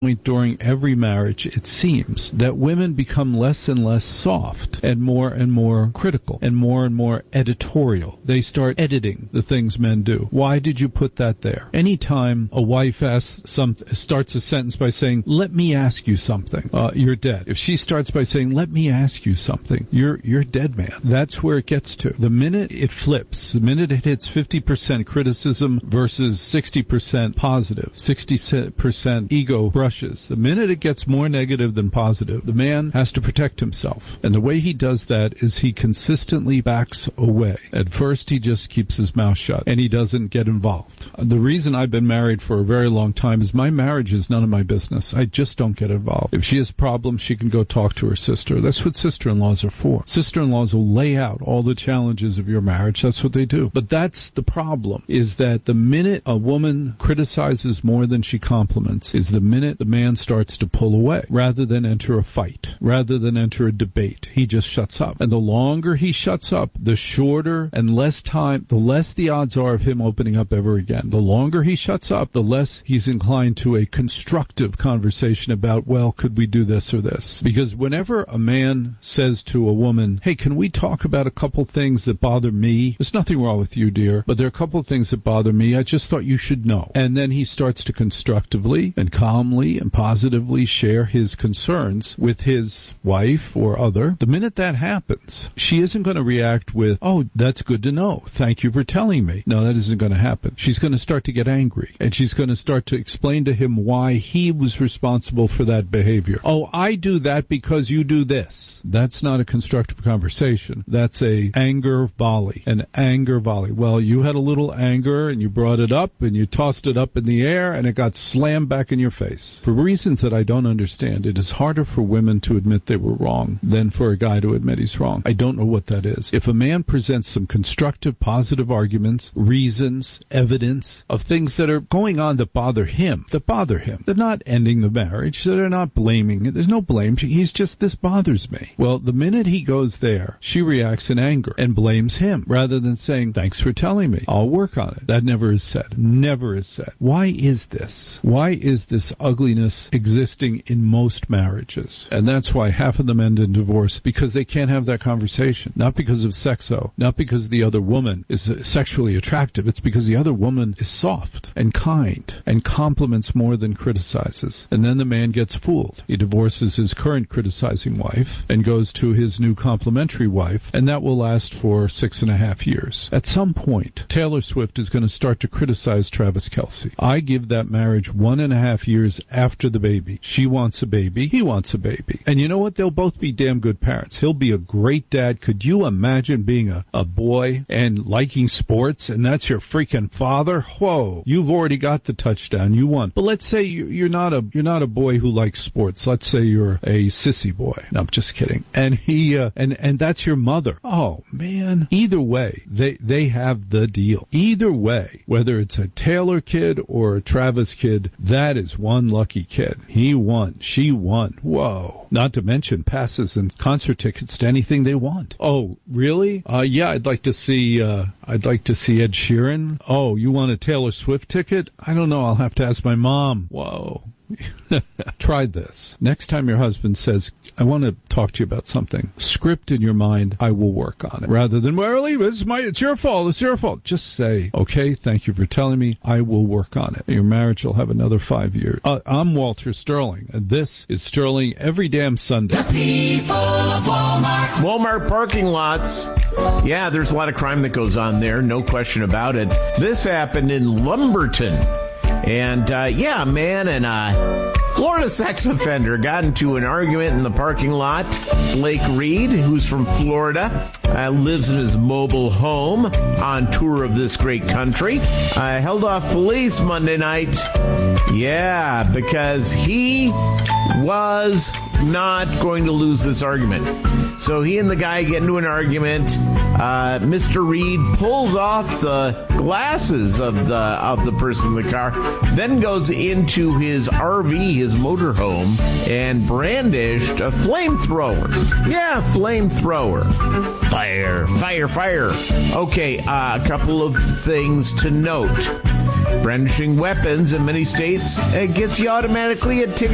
during every marriage, it seems, that women become less and less soft and more critical and more editorial. They start editing the things men do. Why did you put that there? Anytime a wife starts a sentence by saying, let me ask you something, you're dead. If she starts by saying, let me ask you something, you're dead, man. That's where it gets to. The minute it flips, the minute it hits 50% criticism versus 60% positive, 60% ego brushes, the minute it gets more negative than positive, the man has to protect himself. And the way he does that is he consistently backs away. At first, he just keeps his mouth shut, and he doesn't get involved. The reason I've been married for a very long time is my marriage is none of my business. I just don't get involved. If she has problems, she can go talk to her sister. That's what sister-in-laws are for. Sister-in-laws will lay out all the challenges of your marriage. That's what they do. But that's the problem, is that the minute a woman criticizes more than she compliments is the minute the man starts to pull away rather than enter a fight, rather than enter a debate. He just shuts up. And the longer he shuts up, the shorter and less time, the less the odds are of him opening up ever again. The longer he shuts up, the less he's inclined to a constructive conversation about, well, could we do this or this? Because whenever a man says to a woman, hey, can we talk about a couple things that bother me? There's nothing wrong with you, dear, but there are a couple of things that bother me. I just thought you should know. And then he starts to constructively and calmly and positively share his concerns with his wife or other. The minute that happens, she isn't going to react with, oh, that's good to know. Thank you for telling me. No, that isn't going to happen. She's going to start to get angry, and she's going to start to explain to him why he was responsible for that behavior. Oh, I do that because you do this. That's not a constructive conversation. That's a anger volley, an anger volley. Well, you had a little anger, and you brought it up, and you tossed it up in the air, and it got slammed back in your face. For reasons that I don't understand, it is harder for women to admit they were wrong than for a guy to admit he's wrong. I don't know what that is. If a man presents some constructive, positive arguments, reasons, evidence of things that are going on that bother him, they're not ending the marriage, they're not blaming it. There's no blame. He's just, this bothers me. Well, the minute he goes there, she reacts in anger and blames him rather than saying, thanks for telling me. I'll work on it. That never is said. Never is said. Why is this? Why is this ugliness existing in most marriages? And that's why half of them end in divorce, because they can't have that conversation. Not because of sexo, not because the other woman is sexually attractive. It's because the other woman is soft and kind and compliments more than criticizes. And then the man gets fooled. He divorces his current criticizing wife and goes to his new complimentary wife, and that will last for 6.5 years. At some point, Taylor Swift is going to start to criticize Travis Kelce. I give that marriage 1.5 years after the baby. She wants a baby. He wants a baby. And you know what? They'll both be damn good parents. He'll be a great dad. Could you imagine being a boy and liking sports, and that's your freaking father? Whoa. You've already got the touchdown. You won. But let's say you're not a boy who likes sports. Let's say you're a sissy boy. No, I'm just kidding. And he and that's your mother. Oh, man. Either way, they have the deal. Either way, whether it's a Taylor kid or a Travis kid, that is one lucky kid. He won. She won. Whoa. Not to mention passes and concert tickets to anything they want. Oh, really? Yeah, I'd like to see Ed Sheeran. Oh, you want a Taylor Swift ticket? I don't know. I'll have to ask my mom. Whoa. Try this. Next time your husband says, I want to talk to you about something, script in your mind, I will work on it. Rather than, well, it's your fault. Just say, okay, thank you for telling me, I will work on it. Your marriage will have another 5 years. I'm Walter Sterling, and this is Sterling every damn Sunday. The people of Walmart. Walmart parking lots. Yeah, there's a lot of crime that goes on there, no question about it. This happened in Lumberton. And, a man and a Florida sex offender got into an argument in the parking lot. Blake Reed, who's from Florida, lives in his mobile home on tour of this great country, held off police Monday night. Yeah, because he was not going to lose this argument. So he and the guy get into an argument. Mr. Reed pulls off the glasses of the person in the car, then goes into his RV, his motorhome, and brandished a flamethrower. Yeah, flamethrower. Fire. Okay, a couple of things to note. Brandishing weapons in many states gets you automatically a ticket